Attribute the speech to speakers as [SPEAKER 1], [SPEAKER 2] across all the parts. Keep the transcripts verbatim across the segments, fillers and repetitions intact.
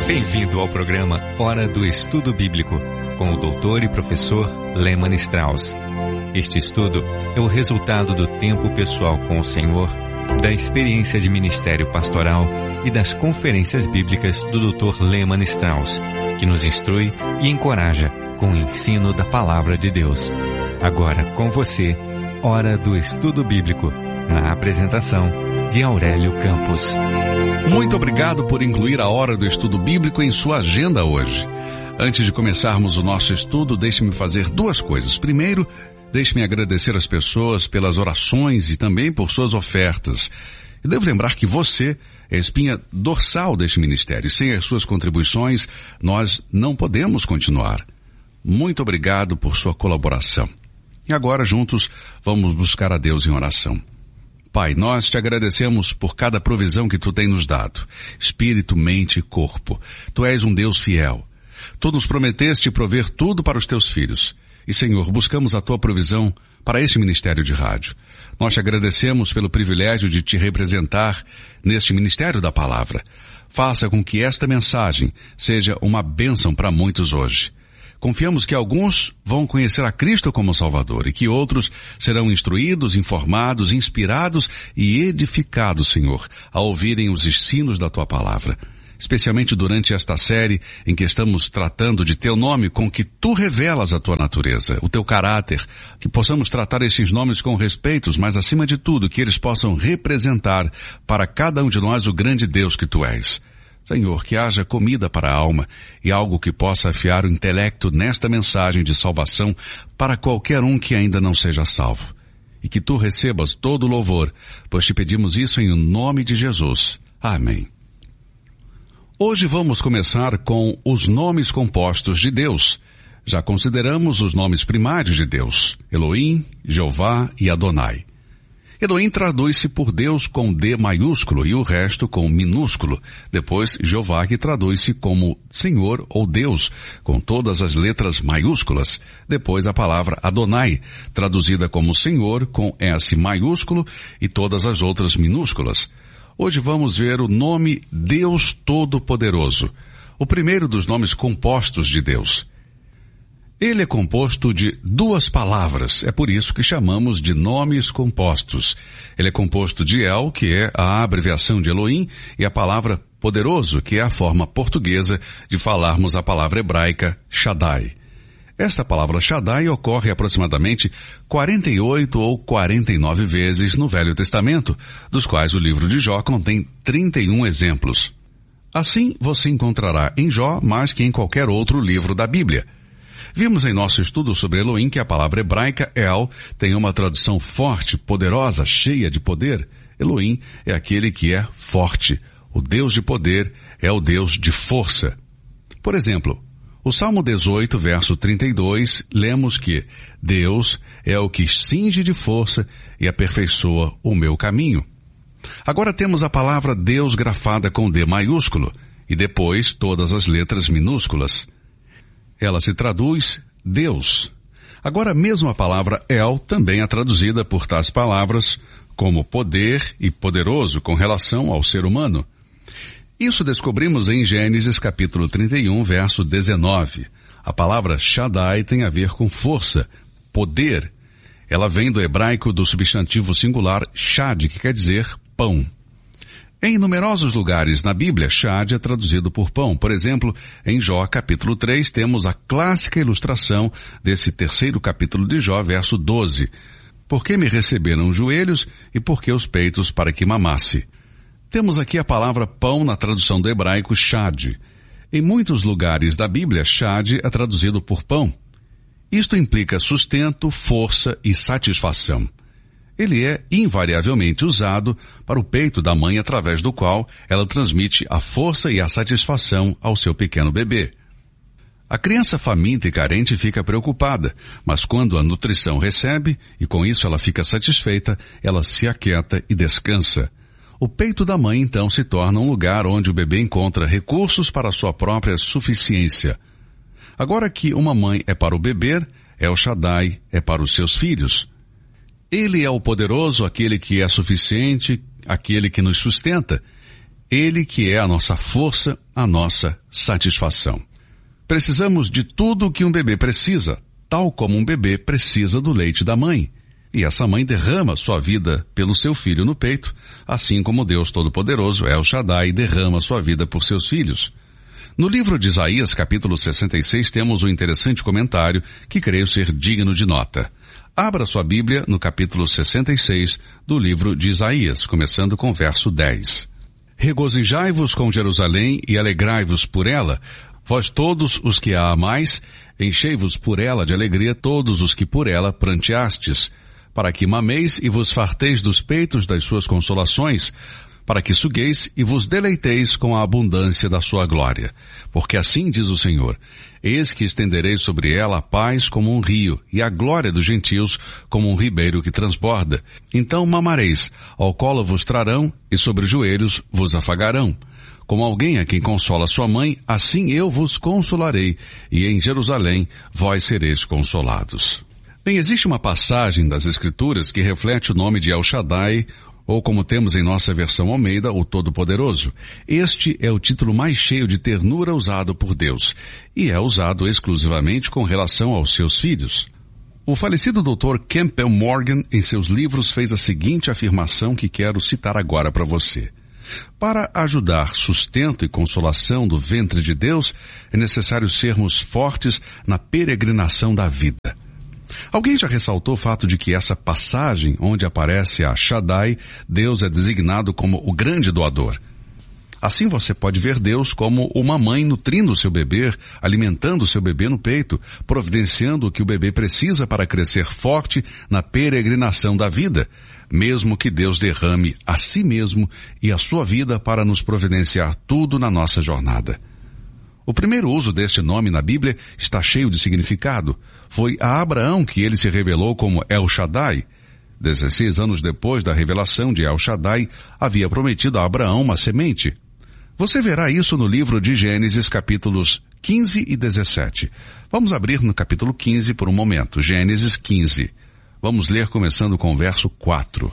[SPEAKER 1] Bem-vindo ao programa Hora do Estudo Bíblico, com o doutor e professor Lehmann Strauss. Este estudo é o resultado do tempo pessoal com o Senhor, da experiência de ministério pastoral e das conferências bíblicas do doutor Lehmann Strauss, que nos instrui e encoraja com o ensino da Palavra de Deus. Agora, com você, Hora do Estudo Bíblico, na apresentação de Aurélio Campos.
[SPEAKER 2] Muito obrigado por incluir a Hora do Estudo Bíblico em sua agenda hoje. Antes de começarmos o nosso estudo, deixe-me fazer duas coisas. Primeiro, deixe-me agradecer as pessoas pelas orações e também por suas ofertas. E devo lembrar que você é a espinha dorsal deste ministério. Sem as suas contribuições, nós não podemos continuar. Muito obrigado por sua colaboração. E agora, juntos, vamos buscar a Deus em oração. Pai, nós te agradecemos por cada provisão que tu tem nos dado, espírito, mente e corpo. Tu és um Deus fiel. Tu nos prometeste prover tudo para os teus filhos. E, Senhor, buscamos a tua provisão para este ministério de rádio. Nós te agradecemos pelo privilégio de te representar neste ministério da palavra. Faça com que esta mensagem seja uma bênção para muitos hoje. Confiamos que alguns vão conhecer a Cristo como Salvador e que outros serão instruídos, informados, inspirados e edificados, Senhor, ao ouvirem os ensinos da Tua Palavra. Especialmente durante esta série em que estamos tratando de Teu nome, com que Tu revelas a Tua natureza, o Teu caráter, que possamos tratar esses nomes com respeito, mas acima de tudo, que eles possam representar para cada um de nós o grande Deus que Tu és. Senhor, que haja comida para a alma e algo que possa afiar o intelecto nesta mensagem de salvação para qualquer um que ainda não seja salvo. E que Tu recebas todo o louvor, pois te pedimos isso em nome de Jesus. Amém. Hoje vamos começar com os nomes compostos de Deus. Já consideramos os nomes primários de Deus, Elohim, Jeová e Adonai. Elohim traduz-se por Deus com D maiúsculo e o resto com minúsculo. Depois, Jeová, que traduz-se como Senhor ou Deus, com todas as letras maiúsculas. Depois, a palavra Adonai, traduzida como Senhor com S maiúsculo e todas as outras minúsculas. Hoje vamos ver o nome Deus Todo-Poderoso, o primeiro dos nomes compostos de Deus. Ele é composto de duas palavras, é por isso que chamamos de nomes compostos. Ele é composto de El, que é a abreviação de Elohim, e a palavra poderoso, que é a forma portuguesa de falarmos a palavra hebraica Shaddai. Esta palavra Shaddai ocorre aproximadamente quarenta e oito ou quarenta e nove vezes no Velho Testamento, dos quais o livro de Jó contém trinta e um exemplos. Assim, você encontrará em Jó mais que em qualquer outro livro da Bíblia. Vimos em nosso estudo sobre Elohim que a palavra hebraica El tem uma tradução forte, poderosa, cheia de poder. Elohim é aquele que é forte. O Deus de poder é o Deus de força. Por exemplo, o Salmo dezoito, verso trinta e dois, lemos que Deus é o que cinge de força e aperfeiçoa o meu caminho. Agora temos a palavra Deus grafada com D maiúsculo e depois todas as letras minúsculas. Ela se traduz Deus. Agora mesmo a palavra El também é traduzida por tais palavras como poder e poderoso com relação ao ser humano. Isso descobrimos em Gênesis capítulo trinta e um, verso dezenove. A palavra Shaddai tem a ver com força, poder. Ela vem do hebraico do substantivo singular Shad, que quer dizer pão. Em numerosos lugares na Bíblia, Shad é traduzido por pão. Por exemplo, em Jó, capítulo três, temos a clássica ilustração desse terceiro capítulo de Jó, verso doze. Por que me receberam os joelhos e por que os peitos para que mamasse? Temos aqui a palavra pão na tradução do hebraico Shad. Em muitos lugares da Bíblia, Shad é traduzido por pão. Isto implica sustento, força e satisfação. Ele é invariavelmente usado para o peito da mãe através do qual ela transmite a força e a satisfação ao seu pequeno bebê. A criança faminta e carente fica preocupada, mas quando a nutrição recebe, e com isso ela fica satisfeita, ela se aquieta e descansa. O peito da mãe então se torna um lugar onde o bebê encontra recursos para a sua própria suficiência. Agora que uma mãe é para o bebê, El Shaddai é para os seus filhos. Ele é o poderoso, aquele que é suficiente, aquele que nos sustenta. Ele que é a nossa força, a nossa satisfação. Precisamos de tudo o que um bebê precisa, tal como um bebê precisa do leite da mãe. E essa mãe derrama sua vida pelo seu filho no peito, assim como Deus Todo-Poderoso, El Shaddai, derrama sua vida por seus filhos. No livro de Isaías, capítulo sessenta e seis, temos um interessante comentário que creio ser digno de nota. Abra sua Bíblia no capítulo sessenta e seis do livro de Isaías, começando com o verso dez. Regozijai-vos com Jerusalém e alegrai-vos por ela, vós todos os que a amais, enchei-vos por ela de alegria todos os que por ela pranteastes, para que mameis e vos farteis dos peitos das suas consolações, para que sugueis e vos deleiteis com a abundância da sua glória. Porque assim diz o Senhor, eis que estenderei sobre ela a paz como um rio, e a glória dos gentios como um ribeiro que transborda. Então mamareis, ao colo vos trarão, e sobre os joelhos vos afagarão. Como alguém a quem consola sua mãe, assim eu vos consolarei, e em Jerusalém vós sereis consolados. Bem, existe uma passagem das Escrituras que reflete o nome de El Shaddai, ou como temos em nossa versão Almeida, o Todo-Poderoso. Este é o título mais cheio de ternura usado por Deus, e é usado exclusivamente com relação aos seus filhos. O falecido doutor Campbell Morgan, em seus livros, fez a seguinte afirmação que quero citar agora para você. Para ajudar sustento e consolação do ventre de Deus, é necessário sermos fortes na peregrinação da vida. Alguém já ressaltou o fato de que essa passagem, onde aparece a Shaddai, Deus é designado como o grande doador. Assim você pode ver Deus como uma mãe nutrindo o seu bebê, alimentando o seu bebê no peito, providenciando o que o bebê precisa para crescer forte na peregrinação da vida, mesmo que Deus derrame a si mesmo e a sua vida para nos providenciar tudo na nossa jornada. O primeiro uso deste nome na Bíblia está cheio de significado. Foi a Abraão que ele se revelou como El Shaddai. dezesseis anos depois da revelação de El Shaddai, havia prometido a Abraão uma semente. Você verá isso no livro de Gênesis, capítulos quinze e dezessete. Vamos abrir no capítulo quinze por um momento. Gênesis quinze. Vamos ler começando com o verso quatro.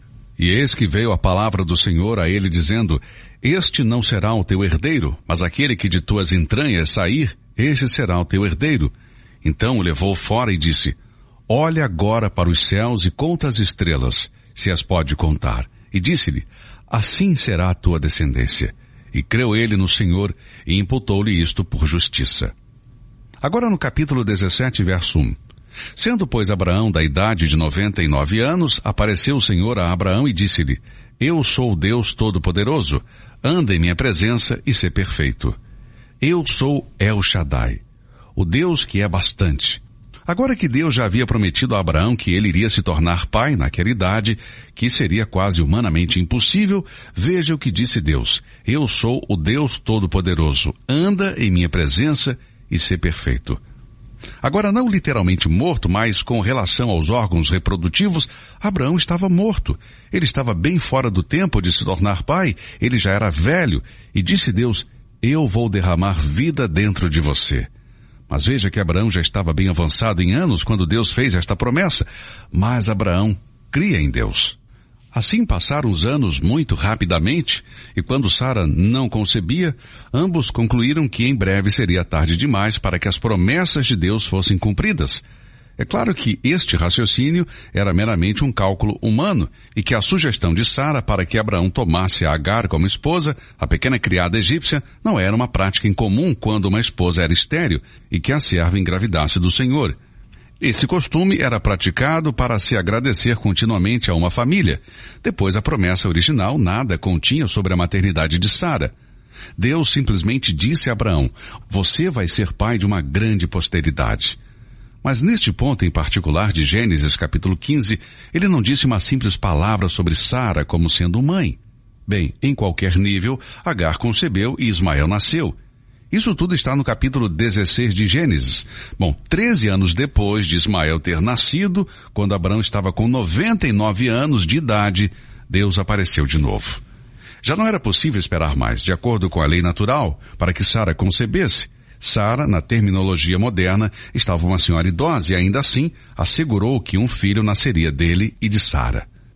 [SPEAKER 2] E eis que veio a palavra do Senhor a ele dizendo, este não será o teu herdeiro, mas aquele que de tuas entranhas sair, este será o teu herdeiro. Então o levou fora e disse, olha agora para os céus e conta as estrelas, se as pode contar. E disse-lhe, assim será a tua descendência. E creu ele no Senhor e imputou-lhe isto por justiça. Agora no capítulo dezessete, verso um. Sendo, pois, Abraão da idade de noventa e nove anos, apareceu o Senhor a Abraão e disse-lhe, eu sou o Deus Todo-Poderoso, anda em minha presença e sê perfeito. Eu sou El Shaddai, o Deus que é bastante. Agora que Deus já havia prometido a Abraão que ele iria se tornar pai naquela idade, que seria quase humanamente impossível, veja o que disse Deus, eu sou o Deus Todo-Poderoso, anda em minha presença e sê perfeito. Agora, não literalmente morto, mas com relação aos órgãos reprodutivos, Abraão estava morto. Ele estava bem fora do tempo de se tornar pai, ele já era velho, e disse Deus, eu vou derramar vida dentro de você. Mas veja que Abraão já estava bem avançado em anos quando Deus fez esta promessa, mas Abraão cria em Deus. Assim passaram os anos muito rapidamente, e quando Sara não concebia, ambos concluíram que em breve seria tarde demais para que as promessas de Deus fossem cumpridas. É claro que este raciocínio era meramente um cálculo humano, e que a sugestão de Sara para que Abraão tomasse a Agar como esposa, a pequena criada egípcia, não era uma prática incomum quando uma esposa era estéril, e que a serva engravidasse do Senhor. Esse costume era praticado para se agradecer continuamente a uma família. Depois a promessa original nada continha sobre a maternidade de Sara. Deus simplesmente disse a Abraão, você vai ser pai de uma grande posteridade. Mas neste ponto em particular de Gênesis capítulo quinze, ele não disse uma simples palavra sobre Sara como sendo mãe. Bem, em qualquer nível, Agar concebeu e Ismael nasceu. Isso tudo está no capítulo dezesseis de Gênesis. Bom, treze anos depois de Ismael ter nascido, quando Abraão estava com noventa e nove anos de idade, Deus apareceu de novo. Já não era possível esperar mais, de acordo com a lei natural, para que Sara concebesse. Sara, na terminologia moderna, estava uma senhora idosa e ainda assim assegurou que um filho nasceria dele e de Sara.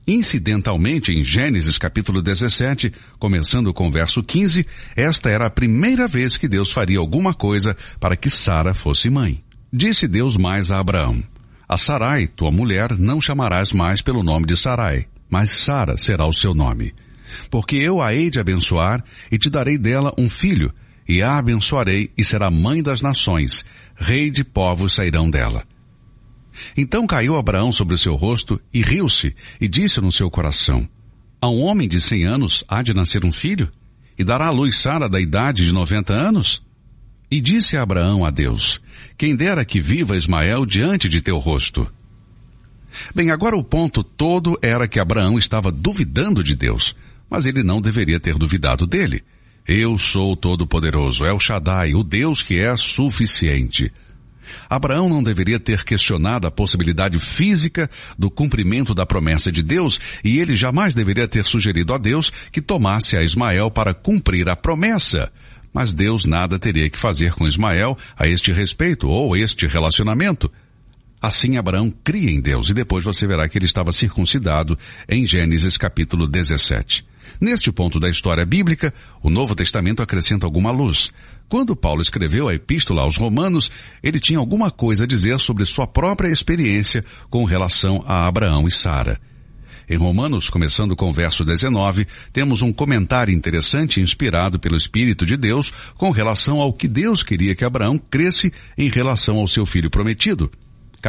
[SPEAKER 2] Incidentalmente, em Gênesis capítulo dezessete, começando com o verso quinze, esta era a primeira vez que Deus faria alguma coisa para que Sara fosse mãe. Disse Deus mais a Abraão: a Sarai, tua mulher, não chamarás mais pelo nome de Sarai, mas Sara será o seu nome. Porque eu a hei de abençoar e te darei dela um filho, e a abençoarei e será mãe das nações, rei de povos sairão dela. Então caiu Abraão sobre o seu rosto e riu-se, e disse no seu coração: a um homem de cem anos há de nascer um filho? E dará à luz Sara da idade de noventa anos? E disse Abraão a Deus: quem dera que viva Ismael diante de teu rosto. Bem, agora o ponto todo era que Abraão estava duvidando de Deus, mas ele não deveria ter duvidado dele. Eu sou o Todo-Poderoso, El Shaddai, o Deus que é suficiente. Abraão não deveria ter questionado a possibilidade física do cumprimento da promessa de Deus, e ele jamais deveria ter sugerido a Deus que tomasse a Ismael para cumprir a promessa. Mas Deus nada teria que fazer com Ismael a este respeito ou este relacionamento. Assim Abraão cria em Deus, e depois você verá que ele estava circuncidado em Gênesis capítulo dezessete. Neste ponto da história bíblica, o Novo Testamento acrescenta alguma luz. Quando Paulo escreveu a epístola aos Romanos, ele tinha alguma coisa a dizer sobre sua própria experiência com relação a Abraão e Sara. Em Romanos, começando com o verso dezenove, temos um comentário interessante inspirado pelo Espírito de Deus com relação ao que Deus queria que Abraão cresce em relação ao seu filho prometido.